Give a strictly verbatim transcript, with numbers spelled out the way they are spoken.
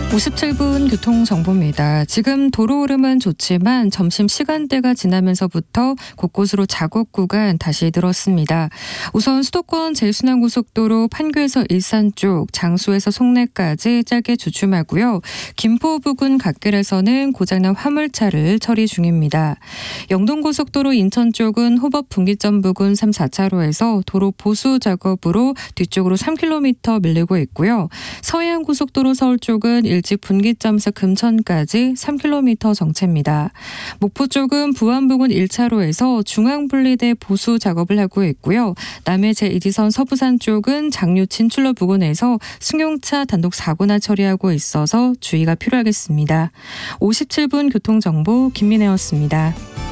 오십칠 분 교통정보입니다. 지금 도로 흐름은 좋지만 점심시간대가 지나면서부터 곳곳으로 작업 구간 다시 늘었습니다. 우선 수도권 제일순환고속도로 판교에서 일산 쪽, 장수에서 송내까지 짧게 주춤하고요. 김포 부근 갓길에서는 고장난 화물차를 처리 중입니다. 영동고속도로 인천 쪽은 호법 분기점 부근 삼, 사 차로에서 도로 보수 작업으로 뒤쪽으로 삼 킬로미터 밀리고 있고요. 서해안고속도로 서울 쪽은 일찍 분기점에서 금천까지 삼 킬로미터 정체입니다. 목포 쪽은 부안 부근 일 차로에서 중앙분리대 보수 작업을 하고 있고요. 남해 제일 지선 서부산 쪽은 장류 진출로 부근에서 승용차 단독 사고나 처리하고 있어서 주의가 필요하겠습니다. 오십칠 분 교통정보 김민혜였습니다.